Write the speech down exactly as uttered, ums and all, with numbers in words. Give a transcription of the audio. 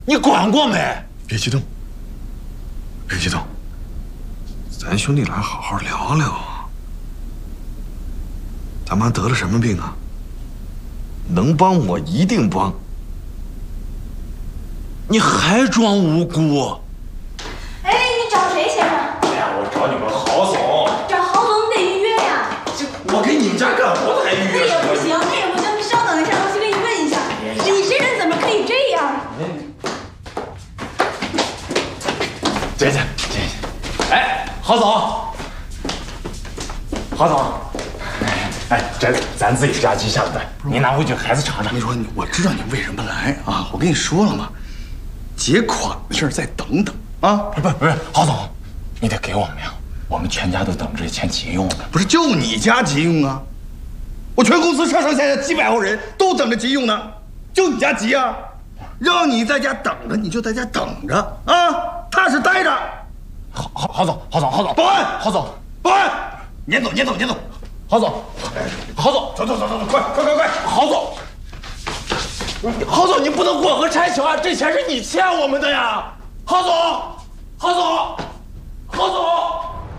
你管过没？ 别激动，别激动，咱兄弟俩好好聊聊。他妈得了什么病啊？能帮我一定帮。 你还装无辜？ 哎，你找谁先生？ 哎呀，我找你们郝总。 找郝总你得预约呀。 这我给你们家干活的还预约？ 那也不行，那也不行，你稍等一下，我去给你问一下。你这人怎么可以这样？ 姐姐，姐姐，哎，郝总，郝总，哎，这咱自己家鸡下的蛋，你拿回去孩子尝尝。 你说你，我知道你为什么来啊？我跟你说了嘛，结款的事儿再等等啊！ 不是不是，郝总，你得给我们呀，我们全家都等着这钱急用呢。 不是就你家急用啊？我全公司上上下下几百号人都等着急用呢，就你家急啊？让你在家等着，你就在家等着啊，踏实待着。 郝郝郝总，郝总，郝总， 保安， 郝总， 保安，撵走，撵走，撵走。 郝总，郝总， 走走走走走，快快快快！ 郝总，郝总，你不能过河拆桥啊！这钱是你欠我们的呀，郝总，郝总，郝总。